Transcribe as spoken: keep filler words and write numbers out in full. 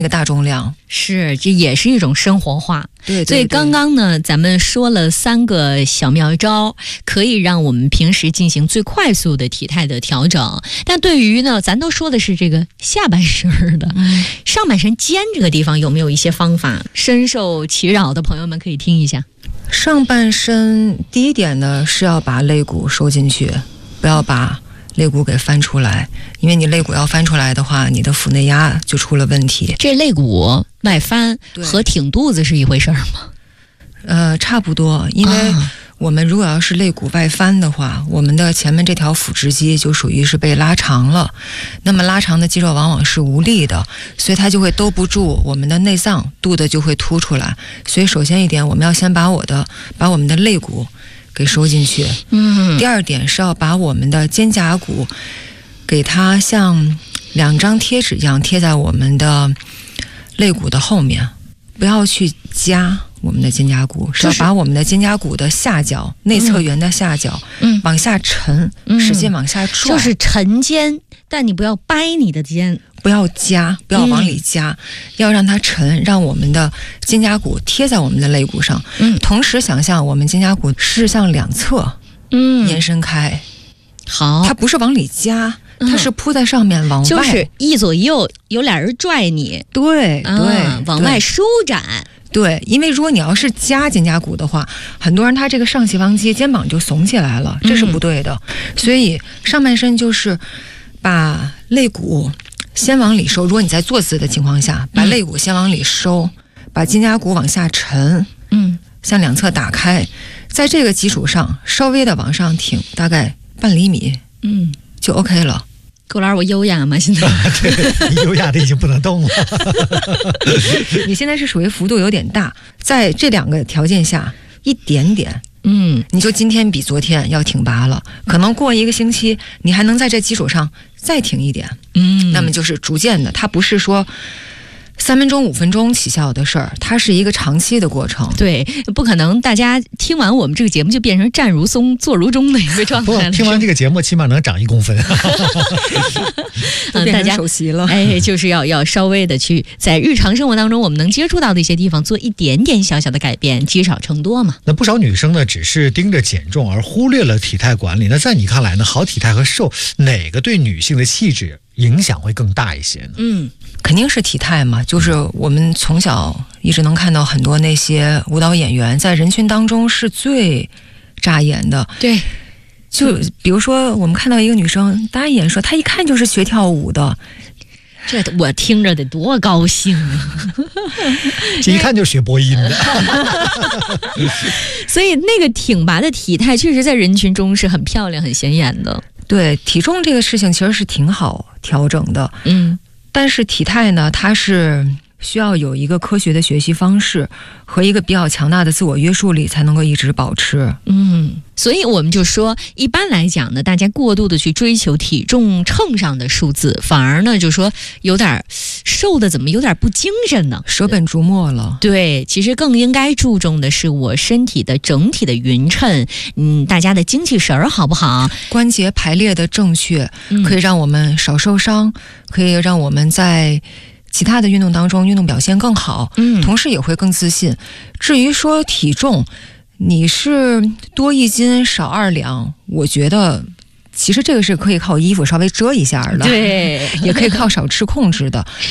那个大重量， 是，这也是一种生活化。 对对对， 所以刚刚呢，咱们说了三个小妙招，可以让我们平时进行最快速的体态的调整。但对于呢，咱都说的是这个下半身的，嗯、上半身肩这个地方有没有一些方法？深受其扰的朋友们可以听一下。 上半身第一点呢是要把肋骨收进去，不要把肋骨给翻出来，因为你肋骨要翻出来的话，你的腹内压就出了问题。 这肋骨外翻和挺肚子是一回事吗？ 呃，差不多，因为我们如果要是肋骨外翻的话，我们的前面这条腹直肌就属于是被拉长了，那么拉长的肌肉往往是无力的，所以它就会兜不住我们的内脏，肚子就会凸出来。所以首先一点，我们要先把我的把我们的肋骨给收进去。嗯，第二点是要把我们的肩胛骨给它像两张贴纸一样贴在我们的肋骨的后面，不要去夹我们的肩胛骨，是要把我们的肩胛骨的下角、内侧缘的下角，嗯，往下沉，嗯、使劲往下拽， 就是沉肩，但你不要掰你的肩， 不要夹，不要往里夹，嗯、要让它沉，让我们的肩胛骨贴在我们的肋骨上。嗯，同时想象我们肩胛骨是向两侧，嗯，延伸开。 好， 它不是往里夹。它是铺在上面往外， 就是一左一右有俩人拽你， 对对、啊， 往外舒展。 对，因为如果你要是夹肩胛骨的话，很多人他这个上斜方肌肩膀就耸起来了，这是不对的。嗯、所以上半身就是把肋骨先往里收，如果你在坐姿的情况下，把肋骨先往里收，嗯、把肩胛骨往下沉，嗯，向两侧打开，在这个基础上稍微的往上挺，大概半厘米，嗯，就 OK 了。 勾栏，我优雅吗？现在对，你优雅的已经不能动了。 你现在是属于幅度有点大，在这两个条件下，一点点，嗯，你就今天比昨天要挺拔了，可能过一个星期，你还能在这基础上再挺一点，嗯，那么就是逐渐的，它不是说三分钟、五分钟起效的事儿，它是一个长期的过程。 对，不可能大家听完我们这个节目就变成站如松、坐如钟的一个状态。 听完这个节目，起码能长一公分。 嗯，大家首席了， 哎，就是要要稍微的去在日常生活当中，我们能接触到的一些地方做一点点小小的改变，积少成多嘛。 那不少女生呢，只是盯着减重而忽略了体态管理。那在你看来呢，好体态和瘦哪个对女性的气质影响会更大一些呢？ 嗯，肯定是体态嘛，就是我们从小一直能看到很多那些舞蹈演员在人群当中是最扎眼的。 对， 就比如说我们看到一个女生，大家一眼说她一看就是学跳舞的， 这我听着得多高兴啊！ 这一看就学播音的。 所以那个挺拔的体态确实在人群中是很漂亮很显眼的。 对，体重这个事情其实是挺好调整的，嗯，但是体态呢，它是需要有一个科学的学习方式和一个比较强大的自我约束力才能够一直保持。 嗯，所以我们就说，一般来讲呢，大家过度的去追求体重秤上的数字，反而呢，就说有点瘦的怎么有点不精神呢？ 舍本逐末了。 对，其实更应该注重的是我身体的整体的匀称，嗯，大家的精气神儿好不好？ 关节排列的正确，可以让我们少受伤，可以让我们在其他的运动当中运动表现更好，嗯，同时也会更自信。至于说体重，你是多一斤少二两，我觉得其实这个是可以靠衣服稍微遮一下的， 对， 也可以靠少吃控制的。